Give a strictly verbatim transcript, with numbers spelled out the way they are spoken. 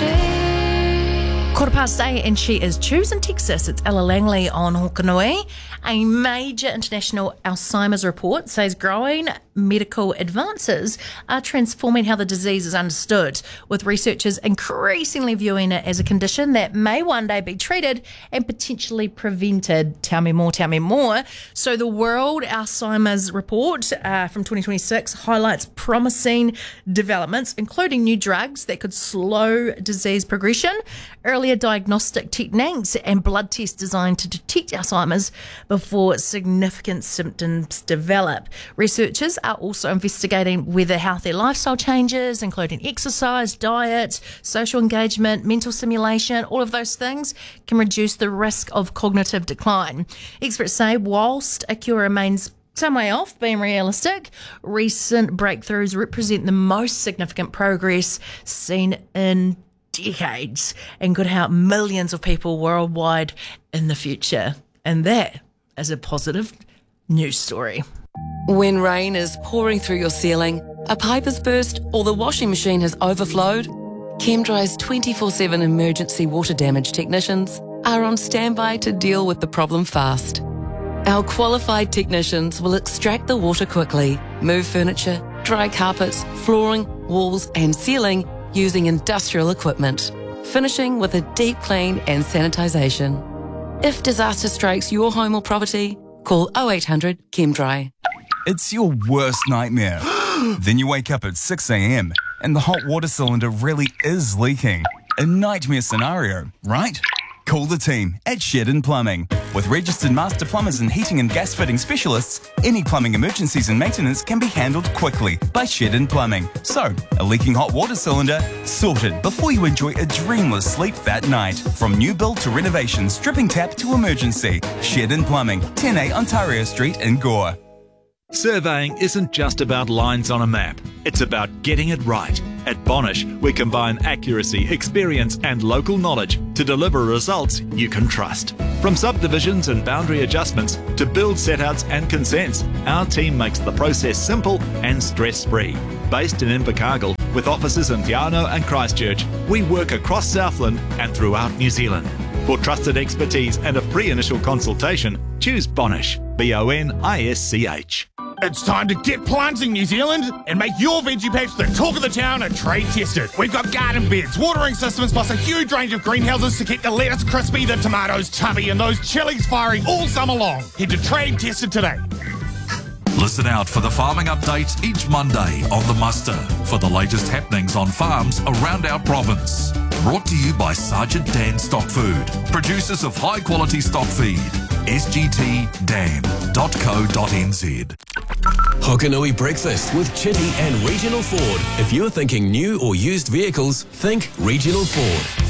Quarter past eight, and she is choosing Texas. It's Ella Langley on Hokanui. A major international Alzheimer's report says growing medical advances are transforming how the disease is understood, with researchers increasingly viewing it as a condition that may one day be treated and potentially prevented. Tell me more, tell me more. So the World Alzheimer's Report uh, from twenty twenty-six highlights promising developments, including new drugs that could slow disease progression, earlier diagnostic techniques, and blood tests designed to detect Alzheimer's before significant symptoms develop. Researchers are also investigating whether healthy lifestyle changes, including exercise, diet, social engagement, mental stimulation, all of those things can reduce the risk of cognitive decline. Experts say whilst a cure remains some way off being realistic, recent breakthroughs represent the most significant progress seen in decades and could help millions of people worldwide in the future. And that is a positive news story. When rain is pouring through your ceiling, a pipe has burst, or the washing machine has overflowed, ChemDry's twenty-four seven emergency water damage technicians are on standby to deal with the problem fast. Our qualified technicians will extract the water quickly, move furniture, dry carpets, flooring, walls and ceiling using industrial equipment, finishing with a deep clean and sanitisation. If disaster strikes your home or property, call oh eight hundred ChemDry. It's your worst nightmare. Then you wake up at six a.m. and the hot water cylinder really is leaking. A nightmare scenario, right? Call the team at Shedden Plumbing. With registered master plumbers and heating and gas fitting specialists, any plumbing emergencies and maintenance can be handled quickly by Shedden Plumbing. So, a leaking hot water cylinder sorted before you enjoy a dreamless sleep that night. From new build to renovations, dripping tap to emergency, Shedden Plumbing, ten A Ontario Street in Gore. Surveying isn't just about lines on a map, it's about getting it right. At Bonish, we combine accuracy, experience and local knowledge to deliver results you can trust. From subdivisions and boundary adjustments to build setouts and consents, our team makes the process simple and stress-free. Based in Invercargill, with offices in Te Anau and Christchurch, we work across Southland and throughout New Zealand. For trusted expertise and a free initial consultation, choose Bonish, B O N I S C H. It's time to get planting, New Zealand, and make your veggie patch the talk of the town and trade tested. We've got garden beds, watering systems, plus a huge range of greenhouses to keep the lettuce crispy, the tomatoes chubby, and those chilies firing all summer long. Head to Trade Tested today. Listen out for the farming update each Monday on The Muster for the latest happenings on farms around our province. Brought to you by Sergeant Dan Stock Food, producers of high quality stock feed. S G T dan dot co dot n z. Hokanui Breakfast with Chitty and Regional Ford. If you're thinking new or used vehicles, think Regional Ford.